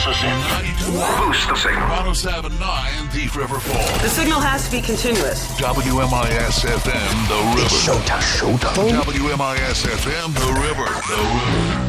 us in. 92. Boost the signal. 107.9 Thief River Falls. The signal has to be continuous. WMIS FM, The River. Showtime. WMIS FM, The River.